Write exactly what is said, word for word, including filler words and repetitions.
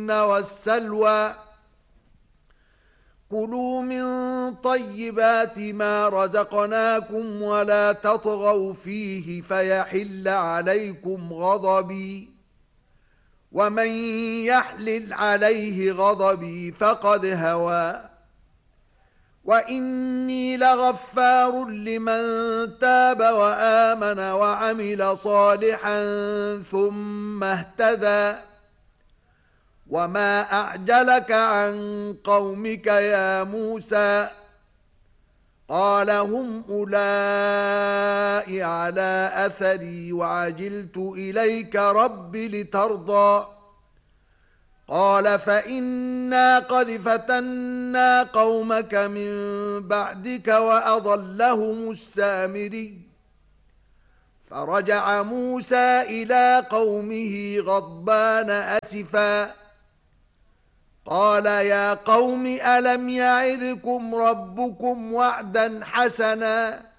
والمن والسلوى كلوا من طيبات ما رزقناكم ولا تطغوا فيه فيحل عليكم غضبي ومن يحلل عليه غضبي فقد هوى وإني لغفار لمن تاب وآمن وعمل صالحا ثم اهتدى وما أعجلك عن قومك يا موسى قال هم أولئك على أثري وعجلت إليك رب لترضى قال فإنا قد فتنا قومك من بعدك وأضلهم السامري فرجع موسى إلى قومه غضبان أسفا قال يا قوم ألم يعدكم ربكم وعدا حسنا